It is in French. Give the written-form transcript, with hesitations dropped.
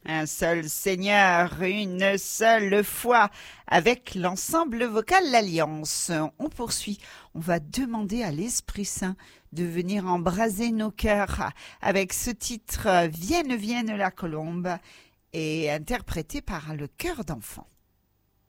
Un seul Seigneur, une seule foi, avec l'ensemble vocal L'Alliance. On poursuit, on va demander à l'Esprit Saint de venir embraser nos cœurs avec ce titre Vienne, vienne la colombe et interprété par le chœur d'enfants.